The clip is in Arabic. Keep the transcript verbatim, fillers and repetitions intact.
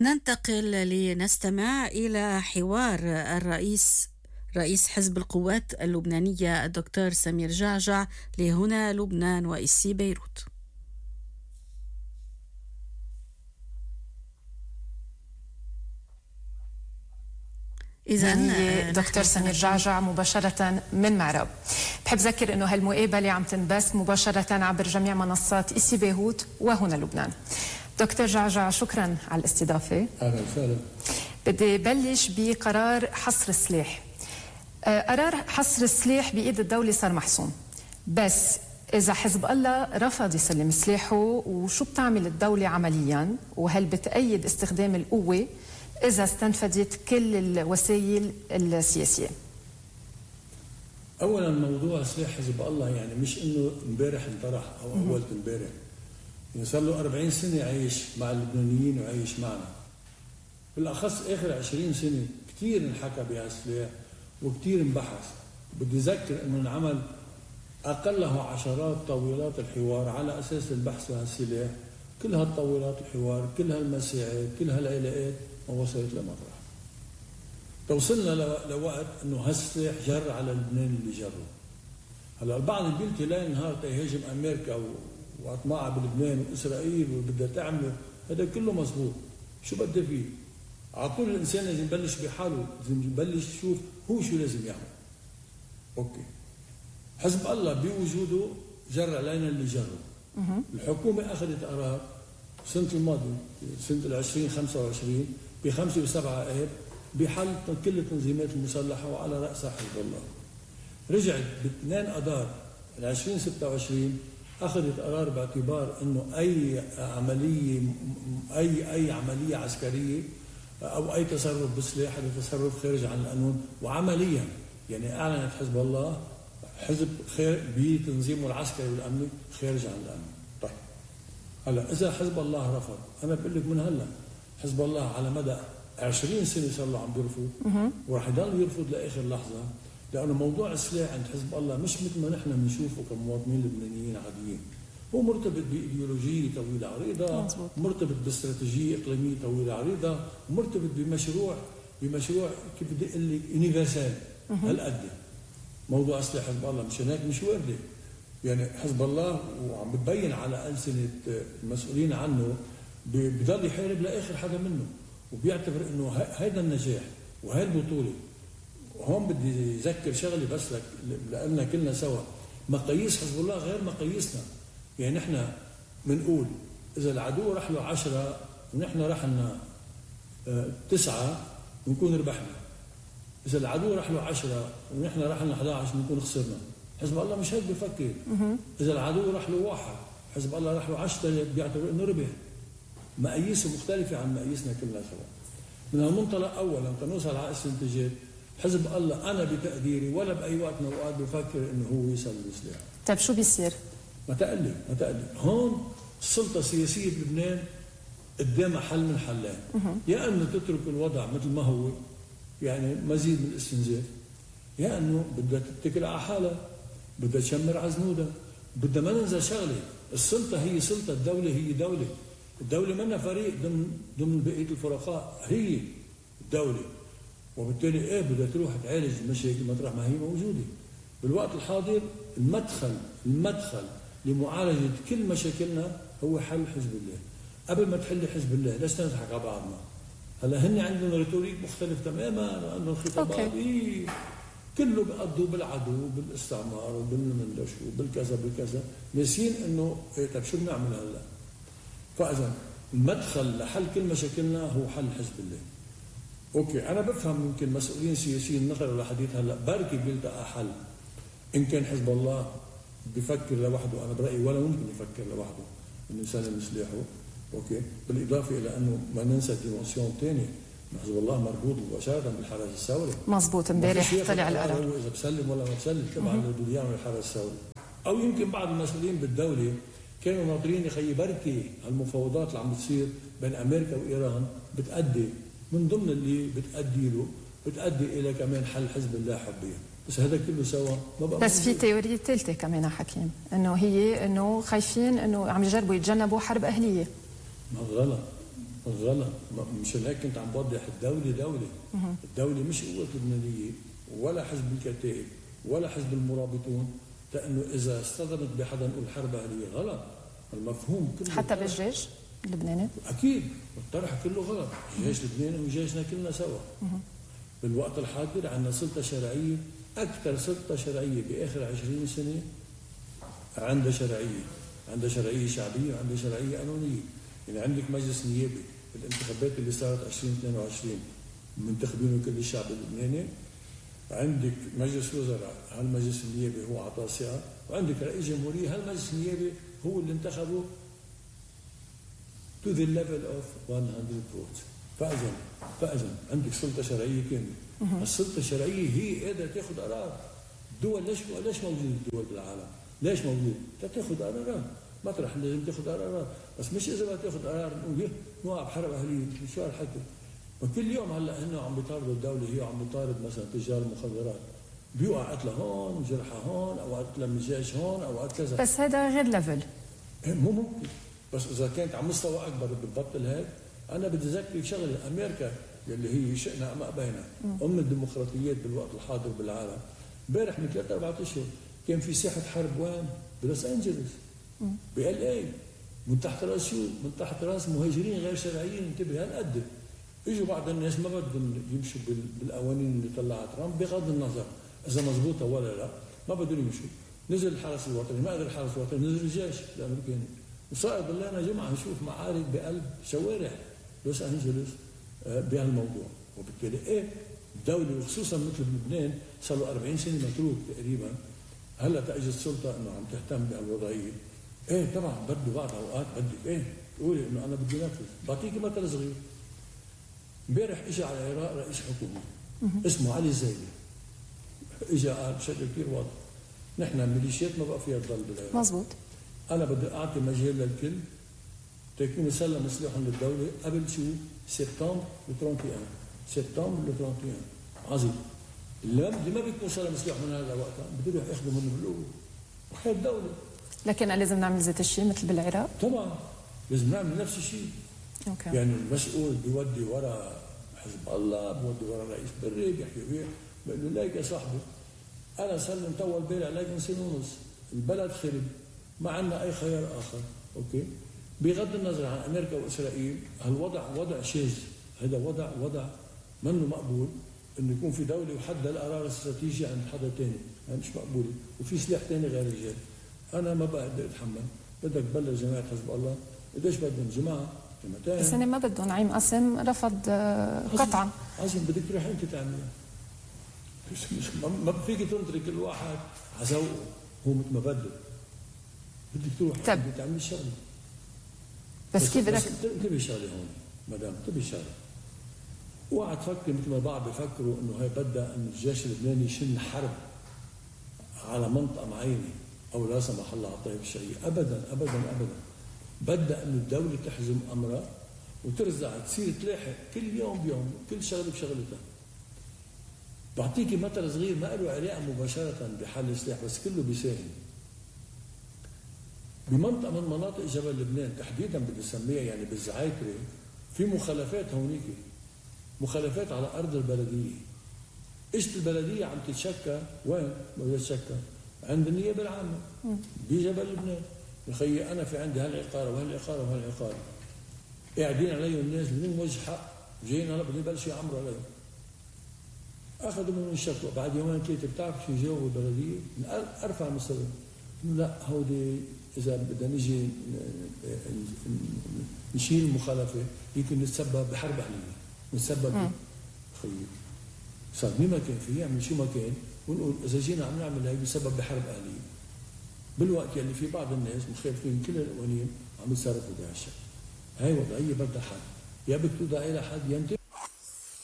ننتقل لنستمع إلى حوار الرئيس رئيس حزب القوات اللبنانية الدكتور سمير جعجع لهنا لبنان وإسي بيروت. إذن دكتور سمير جعجع مباشرة من معرب. بحب ذكر أنه هالمقابلة عم تنبث مباشرة عبر جميع منصات إسي بيروت وهنا لبنان. دكتور جعجع، شكرا على الاستضافة. أهلا وسهلا. بدي بلش بقرار حصر السلاح. قرار حصر السلاح بإيد الدولة صار محسوم، بس إذا حزب الله رفض يسلم سلاحه وشو بتعمل الدولة عمليا، وهل بتأيد استخدام القوة إذا استنفذت كل الوسائل السياسية؟ أولا موضوع سلاح حزب الله يعني مش إنه امبارح انطرح أو أول امبارح، يعني صار له أربعين سنة عايش مع اللبنانيين وعايش معنا. بالأخص آخر عشرين سنة كثير انحكى بهالسلاح وكثير انبحث. بدي أذكر إنه انعمل أقله عشرات طاولات الحوار على أساس البحث بهالسلاح. كل هالطاولات الحوار، كل هالمساعي، كل هالعلاقات ما وصلت لمطرح. توصلنا لوقت إنه هالسلاح جر على لبنان اللي جره. هلا البعض بيلتي ليل نهار تيهاجم أمريكا وأطماعها بلبنان وإسرائيل وبدها تعمله، هذا كله مزبوط. شو بدها فيه؟ على طول الإنسان لازم يبلش بحاله، لازم يبلش يشوف هو شو لازم يعمل. أوكي. حزب الله بوجوده جر علينا اللي جره. الحكومة أخذت قرار السنة الماضية سنة العشرين خمسة وعشرين بخمسة وسبعة آب بحل كل التنظيمات المسلحة وعلى رأسها حزب الله. رجعت باثنين أذار العشرين ستة وعشرين أخذت قرار باعتبار إنه أي عملية أي أي عملية عسكرية أو أي تصرف بسلاح هذا تصرف خارج عن القانون، وعمليا يعني أعلنت حزب الله حزب خير بتنظيمه العسكري والأمني خارج عن القانون. طيب هلا إذا حزب الله رفض، أنا بقول لك من هلا حزب الله على مدى عشرين سنة صار له عم بيرفض وراح يضل يرفض لآخر لحظة، لأنه موضوع السلاح عند حزب الله مش مثل ما نحن بنشوفه كمواطنين لبنانيين عاديين. هو مرتبط بإيديولوجية طويلة عريضة، مرتبط باستراتيجية إقليمية طويلة عريضة، مرتبط بمشروع بمشروع كيف بدي أقول لك يونيفرسال هالقد. موضوع سلاح حزب الله مشان هيك مش واردة. يعني حزب الله وعم بتبين على ألسنة المسؤولين عنه بضل يحارب لآخر حدا منه، وبيعتبر إنه هيدا النجاح وهي البطولة. وهون بدي أذكر شغلي بس لك لأننا كلنا سوا، مقاييس حزب الله غير مقاييسنا. يعني نحن بنقول إذا العدو راح له عشرة ونحن راح لنا تسعة بنكون ربحنا. إذا العدو راح له عشرة ونحن راح لنا أحد عشر بنكون خسرنا. حزب الله مش هيك بفكر. إذا العدو راح له واحد حزب الله راح له عشرة بيعتبر إنه ربح. مقاييسه مختلفة عن مقاييسنا كلنا سوا. من المنطلق أولا تنوصل على استنتاجات حزب الله أنا بتقديري ولا بأي وقت من الأوقات بفكر إنه هو يسلم سلاح. طيب شو بيصير؟ ما تقلق ما تقلق. هون السلطة السياسية بلبنان قدامها حل من حلين. يا أنه تترك الوضع مثل ما هو يعني مزيد من الاستنزاف، يا أنه بدها تتكل على حالها، بدها تشمر على زنودها، بدها ما ننسى شغلة، السلطة هي سلطة، الدولة هي دولة. الدولة منا فريق ضمن ضمن بقية الفرقاء، هي الدولة، وبالتالي ايه بدها تروح تعالج المشاكل مطرح ما هي موجودة. بالوقت الحاضر المدخل المدخل لمعالجة كل مشاكلنا هو حل حزب الله. قبل ما تحل حزب الله ليش نضحك على بعضنا؟ هلا هن عندهم ريتوريك مختلف تماما، عندهم خطابات إيه كله بيقضوا بالعدو وبالاستعمار وبالمندش وبالكذا بالكذا، ناسين انه إيه طيب شو بنعمل هلا؟ فاذا المدخل لحل كل مشاكلنا هو حل حزب الله. اوكي انا بفهم يمكن مسؤولين سياسيين نقلوا لحديث هلا بركي بيلتقى حل. ان كان حزب الله بفكر لوحده، انا برايي ولا ممكن يفكر لوحده انه يسلم سلاحه. اوكي بالاضافه الى انه ما ننسى ديمونسيون ثانيه، حزب الله مربوط مباشره بالحرس الثوري. مزبوط، امبارح طلع القرار هو اذا بسلم ولا ما بسلم تبع اللي بده اياه من الحرس الثوري. او يمكن بعض المسؤولين بالدوله كانوا ناطرين يخيي بركي هالمفاوضات اللي عم بتصير بين امريكا وايران بتأدي من ضمن اللي بتأدي له بتأدي الى كمان حل حزب الله حبيه. بس هذا كله سوا ما بقى. بس في تيورية ثالثة كمان حكيم، انه هي انه خايفين انه عم يجربوا يتجنبوا حرب اهلية. ما غلط غلط. مشان هيك كنت عم بوضح الدولة دولة. الدولة مش قوة لبنانية ولا حزب الكتائب ولا حزب المرابطون، لأنه إذا اصطدمت بحدا نقول حرب أهلية. غلط. المفهوم كله حتى بالجيش اللبناني؟ أكيد الطرح كله غلط. جيش لبناني وجيشنا كلنا سوا. بالوقت الحاضر عندنا سلطة شرعية، أكثر سلطة شرعية بآخر عشرين سنة عندها شرعية، عندها شرعية شعبية وعندها شرعية قانونية. يعني عندك مجلس نيابي بالانتخابات اللي صارت عشرين اثنين وعشرين منتخبينه كل الشعب اللبناني، عندك مجلس وزراء هالمجلس النيابي هو عطاه ثقة، وعندك رئيس جمهورية هالمجلس النيابي هو اللي انتخبه to the level of one hundred votes. فإذا فإذا عندك سلطة شرعية كاملة. السلطة الشرعية هي قادرة تاخذ قرار. الدول ليش ليش موجودة الدول بالعالم؟ ليش موجودة؟ تاخذ قرارات. مطرح لازم تاخذ قرارات، بس مش إذا ما تاخذ قرار نقول نوقع بحرب أهلية. شو هالحكي؟ وكل يوم هلا هن عم بيطاردوا الدولة، هي عم بتطارد مثلا تجار المخدرات، بيوقع قتلة هون وجرحة هون أو قتلة من الجيش هون أو كذا. بس هذا غير ليفل. مو ممكن. بس إذا كانت على مستوى أكبر بتبطل هيك. أنا بدي أذكرك شغلة، أمريكا اللي هي شئنا أم أبينا أم الديمقراطيات بالوقت الحاضر بالعالم، امبارح من ثلاثة أربعة أشهر كان في ساحة حرب وين؟ بلوس أنجلوس بال اي، من تحت راس شو؟ من تحت راس مهاجرين غير شرعيين. انتبه هالقد اجوا بعض الناس ما بدهم يمشوا بالقوانين اللي طلعها ترامب بغض النظر اذا مضبوطه ولا لا، ما بدهم يمشوا. نزل الحرس الوطني، ما قدر الحرس الوطني، نزل الجيش الامريكاني، وصار ضلينا جمعه نشوف معارك بقلب شوارع لوس انجلوس بهالموضوع. وبالتالي ايه الدوله وخصوصا مثل بلبنان صار له أربعين سنه متروك تقريبا، هلا تاجت السلطه انه عم تهتم بهالوضعيه. ايه طبعا بده بعض اوقات بدك ايه تقولي انه انا بدي نفذ. بعطيكي مثل صغير. امبارح اجى على العراق رئيس حكومه اسمه علي زيدي، اجى قال بشكل كثير واضح نحن الميليشيات ما بقى فيها تضل بالعراق. مزبوط. انا بدي اعطي مجال للكل تيكونوا سلموا سلاحهم للدوله قبل شو؟ سبتمبر واحد وثلاثين. سبتمبر واحد وثلاثين عظيم. اللي ما بيكون سلم سلاح من هذا وقتها بده يروح ياخذوا منه بالقوه وحياة الدوله. لكن لازم نعمل ذات الشيء مثل بالعراق؟ طبعا لازم نعمل نفس الشيء. اوكي. يعني المسؤول بيودي ورا حزب الله، بيودي ورا رئيس بري بيحكي فيه بيقول له ليك يا صاحبي انا صار لي مطول بالي عليك من سنه ونص، البلد خرب، ما عندنا اي خيار اخر. اوكي. بغض النظر عن امريكا واسرائيل هالوضع وضع شاذ، هذا وضع وضع منه مقبول انه يكون في دوله وحدها القرار الاستراتيجي عند حدا ثاني، هذا مش مقبول، وفي سلاح ثاني غير الجيش. انا ما بقدر اتحمل. بدك تبلش جماعه حزب الله، قديش بدهم جماعه؟ جماعتين. بس هن ما بدهم. نعيم قاسم رفض قطعا. عظيم. بدك تروح انت تعملها. مش مش ما فيك تنطري كل واحد على ذوقه هو مثل ما بده. بدك تروح طب. انت تعمل الشغله. بس, بس كيف بدك انتبهي شغله هون مدام، انتبهي شغله. اوعى تفكر مثل ما بعض بيفكروا انه هي بدها انه الجيش اللبناني يشن حرب على منطقه معينه او لا سمح الله على الطائفه الشيعيه. ابدا ابدا ابدا. بدها انه الدوله تحزم امرها وترزع تصير تلاحق كل يوم بيوم كل شغله بشغلتها. بعطيكي مثل صغير ما له علاقه مباشره بحل السلاح بس كله بيساهم. بمنطقه من مناطق جبل لبنان تحديدا بدي اسميها يعني بالزعايتري في مخالفات هونيك، مخالفات على ارض البلديه. اجت البلديه عم تتشكى وين؟ ما تتشكى عند النيابه العامه بجبل لبنان. يا خيي انا في عندي هالعقاره وهالعقاره وهالعقاره قاعدين عليهم الناس بدون وجه حق، جايين هلا بدهم يبلشوا يعمروا عليهم. اخذوا منهم الشكوى، بعد يومين ثلاثه بتعرف شو جاوبوا البلديه؟ من ارفع مستوى لا هودي اذا بدنا نجي نشيل المخالفه يمكن نتسبب بحرب اهليه، نتسبب خيي صار مين ما كان في يعمل شو ما كان ونقول اذا جينا عم نعمل هيك بسبب بحرب اهليه. بالوقت يلي في بعض الناس مخالفين كل القوانين عم يتصرفوا بهالشكل. هاي وضعيه بدها حد، يا بدك توضعي لها حد ينتبه